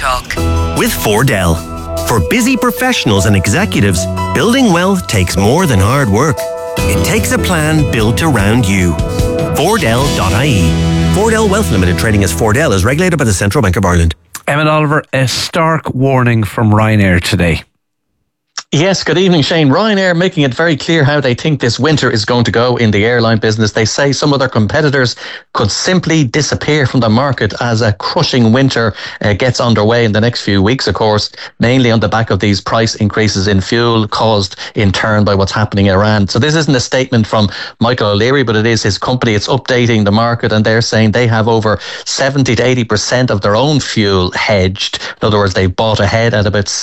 Newstalk. With Fordell. For busy professionals and executives, building wealth takes more than hard work. It takes a plan built around you. Fordell.ie. Fordell Wealth Limited, trading as Fordell, is regulated by the Central Bank of Ireland. Emmett Oliver, a stark warning from Ryanair today. Yes, good evening, Shane. Ryanair making it very clear how they think this winter is going to go in the airline business. They say some of their competitors could simply disappear from the market as a crushing winter gets underway in the next few weeks, of course, mainly on the back of these price increases in fuel caused in turn by what's happening in Iran. So this isn't a statement from Michael O'Leary, but it is his company. It's updating the market, and they're saying they have over 70 to 80% of their own fuel hedged. In other words, they bought ahead at about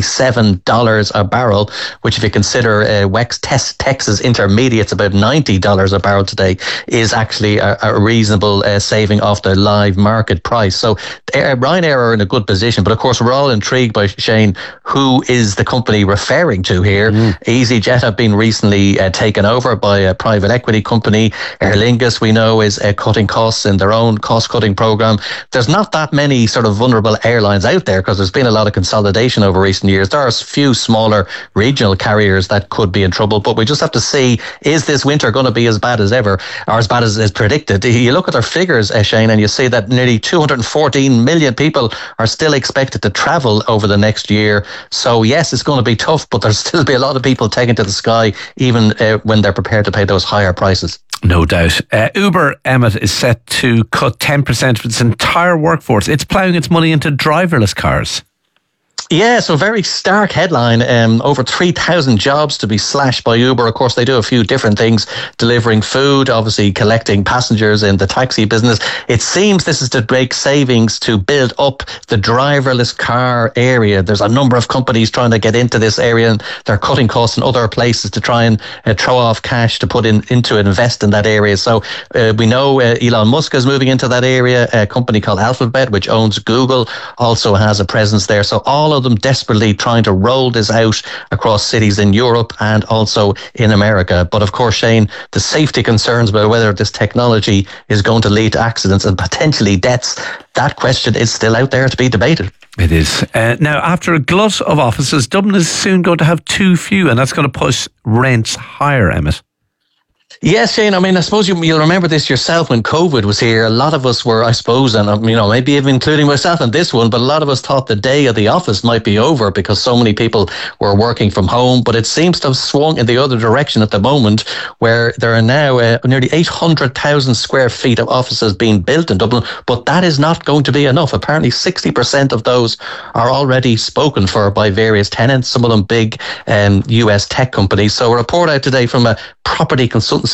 $67 a barrel, which if you consider WEX Texas Intermediate's about $90 a barrel today, is actually a reasonable saving off the live market price. So Ryanair are in a good position, but of course we're all intrigued by, Shane, who is the company referring to here. EasyJet have been recently taken over by a private equity company. Aer Lingus, we know, is cutting costs in their own cost-cutting program. There's not that many sort of vulnerable airlines out there because there's been a lot of consolidation over recent years. There are a few smaller regional carriers that could be in trouble, but we just have to see, is this winter going to be as bad as ever, or as bad as is predicted? You look at their figures, Shane, and you see that nearly 214 million people are still expected to travel over the next year. So yes, it's going to be tough, but there'll still be a lot of people taken to the sky, even when they're prepared to pay those higher prices. No doubt. Uber, Emmett, is set to cut 10% of its entire workforce. It's ploughing its money into driverless cars. Yeah, so very stark headline. Over 3,000 jobs to be slashed by Uber. Of course, they do a few different things, delivering food, obviously collecting passengers in the taxi business. It seems this is to make savings to build up the driverless car area. There's a number of companies trying to get into this area, and they're cutting costs in other places to try and throw off cash to put into invest in that area. So we know Elon Musk is moving into that area. A company called Alphabet, which owns Google, also has a presence there. So all of them desperately trying to roll this out across cities in Europe and also in America. But of course, Shane, the safety concerns about whether this technology is going to lead to accidents and potentially deaths, that question is still out there to be debated. It is. Now, after a glut of offices, Dublin is soon going to have too few, and that's going to push rents higher, Emmett. Yes, Shane. I mean, I suppose you'll remember this yourself when COVID was here. A lot of us were, I suppose, and maybe even including myself in this one, but a lot of us thought the day of the office might be over because so many people were working from home. But it seems to have swung in the other direction at the moment, where there are now nearly 800,000 square feet of offices being built in Dublin. But that is not going to be enough. Apparently, 60% of those are already spoken for by various tenants, some of them big US tech companies. So a report out today from a property consultancy,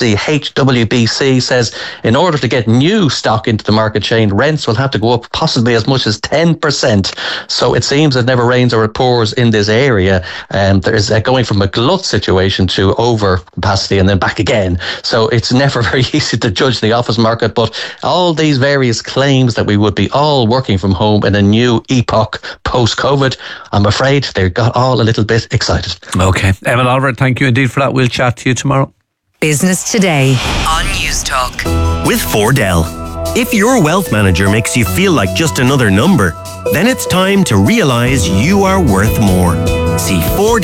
HWBC, says in order to get new stock into the market chain, rents will have to go up possibly as much as 10%. So it seems it never rains or it pours in this area. There is going from a glut situation to over capacity and then back again. So it's never very easy to judge the office market. But all these various claims that we would be all working from home in a new epoch post-COVID, I'm afraid they got all a little bit excited. Okay. Emmett Oliver, thank you indeed for that. We'll chat to you tomorrow. Business Today on Newstalk. With Fordell. If your wealth manager makes you feel like just another number, then it's time to realise you are worth more. See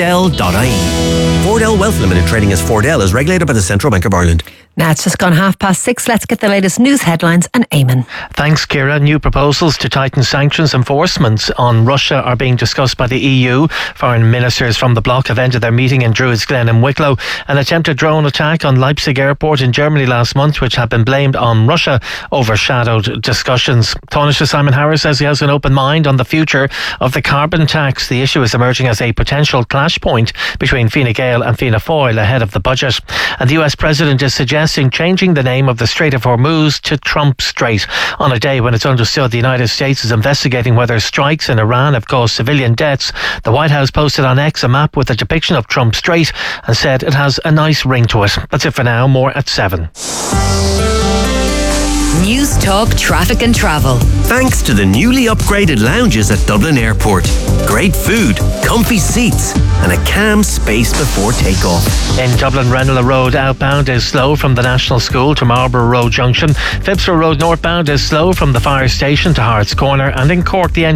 Fordell.ie. Fordell Wealth Limited, trading as Fordell, is regulated by the Central Bank of Ireland. Now it's just gone 6:30. Let's get the latest news headlines and Eamon. Thanks, Ciara. New proposals to tighten sanctions enforcement on Russia are being discussed by the EU. Foreign ministers from the bloc have ended their meeting in Druids Glen in Wicklow. An attempted drone attack on Leipzig airport in Germany last month, which had been blamed on Russia, overshadowed discussions. Taoiseach Simon Harris says he has an open mind on the future of the carbon tax. The issue is emerging as a potential clash point between Fine Gael and Fianna Fáil ahead of the budget. And the US President is suggesting changing the name of the Strait of Hormuz to Trump Strait on a day when it's understood the United States is investigating whether strikes in Iran have caused civilian deaths. The White House posted on X a map with a depiction of Trump Strait and said it has a nice ring to it. That's it for now. More at 7. Newstalk Traffic and Travel. Thanks to the newly upgraded lounges at Dublin Airport. Great food, comfy seats, and a calm space before takeoff. In Dublin, Ranelagh Road outbound is slow from the National School to Marlborough Road Junction. Phibsborough Road northbound is slow from the fire station to Hart's Corner. And in Cork, the